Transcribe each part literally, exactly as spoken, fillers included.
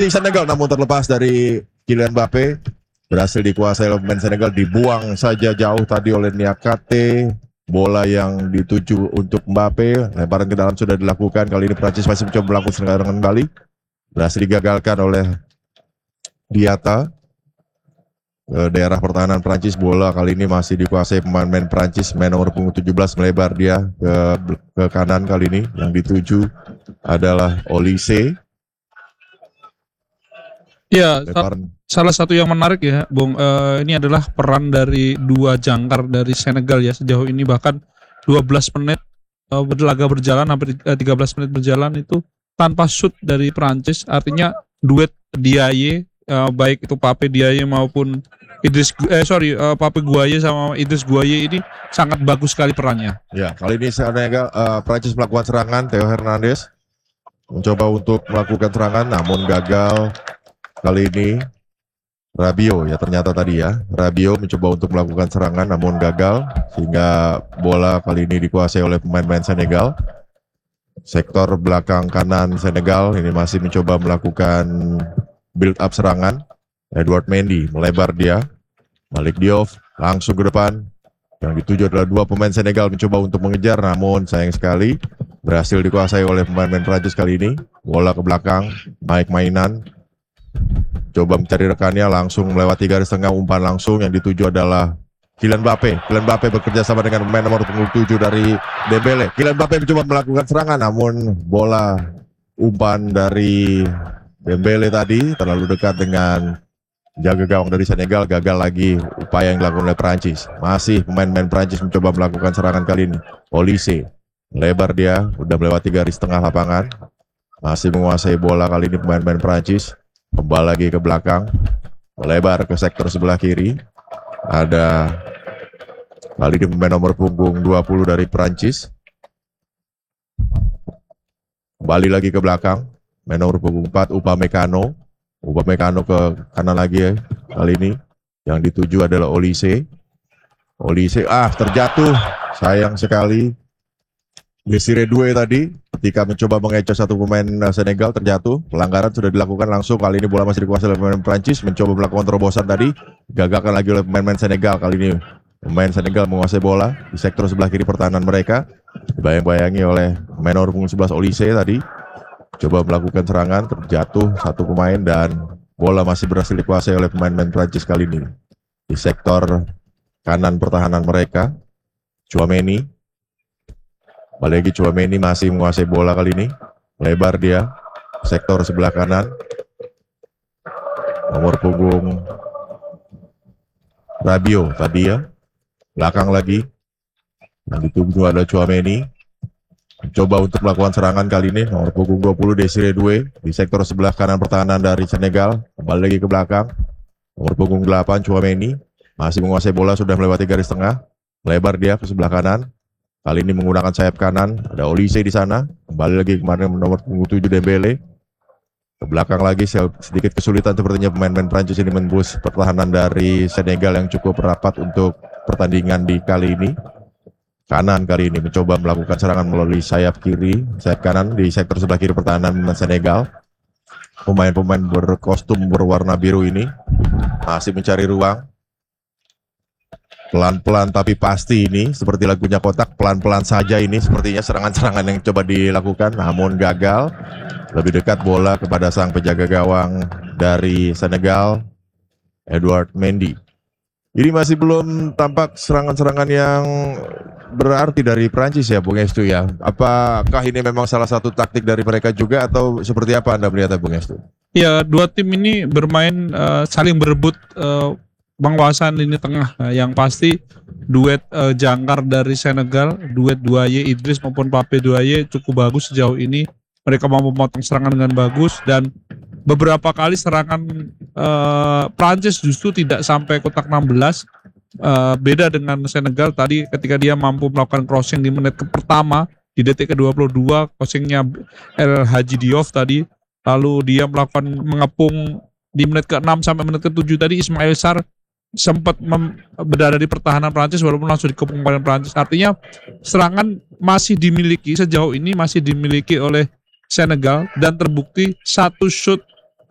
dari Senegal, namun terlepas dari Kylian Mbappe. Berhasil dikuasai oleh pemain Senegal, dibuang saja jauh tadi oleh Niakate. Bola yang dituju untuk Mbappe, lemparan ke dalam sudah dilakukan. Kali ini Prancis masih mencoba melakukan serangan kembali. Berhasil digagalkan oleh Diata. Ke daerah pertahanan Prancis, bola kali ini masih dikuasai pemain-pemain Prancis. Main nomor punggung tujuh belas melebar dia ke, ke kanan kali ini. Yang dituju adalah Olise. Ya, salah satu yang menarik ya, Bung, uh, ini adalah peran dari dua jangkar dari Senegal ya sejauh ini, bahkan dua belas menit uh, berlaga berjalan, hampir tiga belas menit berjalan itu tanpa shoot dari Prancis. Artinya duet Diaye, uh, baik itu Pape Diaye maupun Idris eh sorry uh, Pape Gueye sama Idris Gueye ini sangat bagus sekali perannya. Ya, kali ini Senegal uh, Prancis melakukan serangan. Theo Hernandez mencoba untuk melakukan serangan namun gagal. Kali ini Rabiot ya ternyata tadi ya Rabiot mencoba untuk melakukan serangan namun gagal, sehingga bola kali ini dikuasai oleh pemain-pemain Senegal. Sektor belakang kanan Senegal ini masih mencoba melakukan build up serangan. Edouard Mendy melebar dia, Malik Diouf langsung ke depan. Yang dituju adalah dua pemain Senegal mencoba untuk mengejar, namun sayang sekali berhasil dikuasai oleh pemain-pemain Prancis kali ini. Bola ke belakang, naik mainan, coba mencari rekannya, langsung melewati garis tengah, umpan langsung. Yang dituju adalah Kylian Mbappe. Kylian Mbappe bekerja sama dengan pemain nomor punggung tujuh dari Dembele. Kylian Mbappe mencoba melakukan serangan, namun bola umpan dari Dembele tadi terlalu dekat dengan jaga gawang dari Senegal. Gagal lagi upaya yang dilakukan oleh Prancis. Masih pemain-pemain Prancis mencoba melakukan serangan kali ini. Olise lebar dia, udah melewati garis tengah lapangan, masih menguasai bola kali ini pemain-pemain Prancis. Kembali lagi ke belakang, melebar ke sektor sebelah kiri. Ada kali ini pemain nomor punggung dua puluh dari Prancis. Kembali lagi ke belakang, main nomor punggung empat Upamecano. Upamecano ke kanan lagi ya. Kali ini yang dituju adalah Olise. Olise ah terjatuh, sayang sekali. Desire Doué tadi ketika mencoba mengecoh satu pemain Senegal terjatuh. Pelanggaran sudah dilakukan langsung. Kali ini bola masih dikuasai oleh pemain Prancis. Mencoba melakukan terobosan tadi, gagalkan lagi oleh pemain-pemain Senegal. Kali ini pemain Senegal menguasai bola di sektor sebelah kiri pertahanan mereka. Dibayang-bayangi oleh pemain nomor punggung sebelas Olise tadi. Coba melakukan serangan, terjatuh satu pemain dan bola masih berhasil dikuasai oleh pemain-pemain Prancis kali ini. Di sektor kanan pertahanan mereka, Tchouaméni. Balik lagi Tchouaméni masih menguasai bola kali ini. Lebar dia, sektor sebelah kanan. Nomor punggung Rabiot tadi ya. Belakang lagi. Yang ditunggu ada Tchouaméni. Coba untuk melakukan serangan kali ini. Nomor punggung dua puluh Desire Doué. Di sektor sebelah kanan pertahanan dari Senegal. Kembali lagi ke belakang. Nomor punggung delapan Tchouaméni. Masih menguasai bola, sudah melewati garis tengah. Lebar dia ke sebelah kanan. Kali ini menggunakan sayap kanan, ada Olise di sana. Kembali lagi kemarin nomor punggung tujuh Dembele. Ke belakang lagi sedikit kesulitan sepertinya pemain-pemain Prancis ini menembus pertahanan dari Senegal yang cukup rapat untuk pertandingan di kali ini. Kanan kali ini mencoba melakukan serangan melalui sayap kiri, sayap kanan di sektor sebelah kiri pertahanan Senegal. Pemain-pemain berkostum berwarna biru ini masih mencari ruang. Pelan-pelan tapi pasti ini, seperti lagunya Kotak, pelan-pelan saja ini sepertinya serangan-serangan yang coba dilakukan, namun gagal. Lebih dekat bola kepada sang penjaga gawang dari Senegal, Edouard Mendy. Ini masih belum tampak serangan-serangan yang berarti dari Prancis ya, Bung Estu ya. Apakah ini memang salah satu taktik dari mereka juga atau seperti apa Anda melihatnya, Bung Estu? Ya, dua tim ini bermain uh, saling berebut uh, penguasaan lini tengah. Nah, yang pasti duet uh, jangkar dari Senegal, duet Doué Idris maupun Pape Doué cukup bagus sejauh ini. Mereka mampu memotong serangan dengan bagus dan beberapa kali serangan uh, Prancis justru tidak sampai kotak enam belas. Uh, beda dengan Senegal tadi ketika dia mampu melakukan crossing di menit ke pertama, di detik ke dua puluh dua crossingnya El Hadji Diouf tadi, lalu dia melakukan mengepung di menit ke enam sampai menit ke tujuh tadi Ismail Sarr sempat berada di pertahanan Prancis walaupun langsung dikepung oleh Prancis. Artinya serangan masih dimiliki sejauh ini masih dimiliki oleh Senegal dan terbukti satu shoot hanya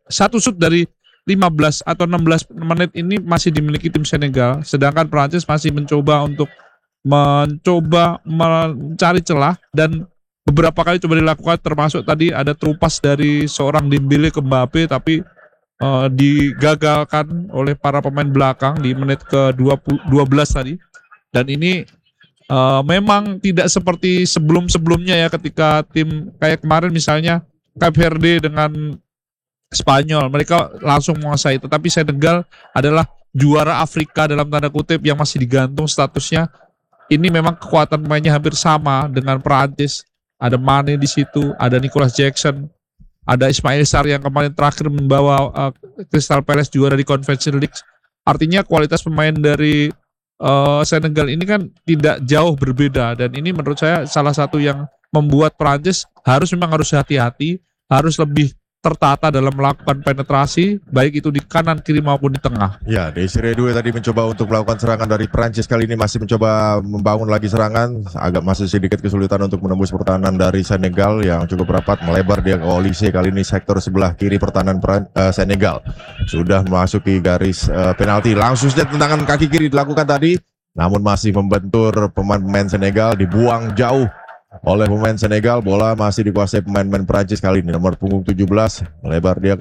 satu shoot dari lima belas atau enam belas menit ini masih dimiliki tim Senegal, sedangkan Prancis masih mencoba untuk mencoba mencari celah dan beberapa kali coba dilakukan, termasuk tadi ada terupas dari seorang Dembele ke Mbappe tapi uh, digagalkan oleh para pemain belakang di menit ke dua belas tadi. Dan ini uh, memang tidak seperti sebelum-sebelumnya ya, ketika tim kayak kemarin misalnya Cape Verde dengan Spanyol, mereka langsung menguasai. Tetapi Senegal adalah juara Afrika dalam tanda kutip yang masih digantung statusnya. Ini memang kekuatan pemainnya hampir sama dengan Perancis. Ada Mane di situ, ada Nicolas Jackson, ada Ismail Sarr yang kemarin terakhir membawa uh, Crystal Palace juara di Conference League. Artinya kualitas pemain dari uh, Senegal ini kan tidak jauh berbeda, dan ini menurut saya salah satu yang membuat Perancis harus memang harus hati-hati, harus lebih tertata dalam melakukan penetrasi, baik itu di kanan, kiri maupun di tengah. Ya, Desiree Doué tadi mencoba untuk melakukan serangan dari Prancis, kali ini masih mencoba membangun lagi serangan, agak masih sedikit kesulitan untuk menembus pertahanan dari Senegal yang cukup rapat, melebar dia ke Olise, kali ini sektor sebelah kiri pertahanan Peran, uh, Senegal sudah memasuki garis uh, penalti, langsung saja tendangan kaki kiri dilakukan tadi, namun masih membentur pemain-pemain Senegal, dibuang jauh oleh pemain Senegal. Bola masih dikuasai pemain-pemain Prancis, kali ini nomor punggung tujuh belas melebar dia